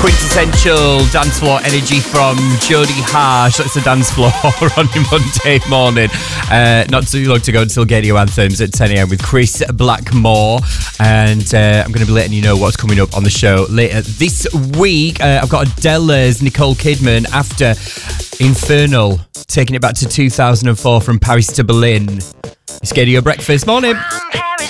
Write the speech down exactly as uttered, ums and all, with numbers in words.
Quintessential dance floor energy from Jodie Harsh. That's the dance floor on your Monday morning. Uh, not too long to go until Radio Anthems at ten a.m. with Chris Blackmore. And uh, I'm going to be letting you know what's coming up on the show later this week. Uh, I've got Adele's Nicole Kidman after Infernal, taking it back to two thousand four from Paris to Berlin. It's Radio Breakfast. Morning. Paris